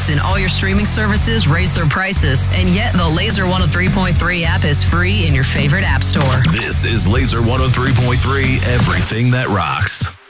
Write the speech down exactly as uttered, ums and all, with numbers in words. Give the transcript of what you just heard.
Netflix and all your streaming services raise their prices, and yet the Laser one oh three point three app is free in your favorite app store. This is Laser one oh three point three, everything that rocks.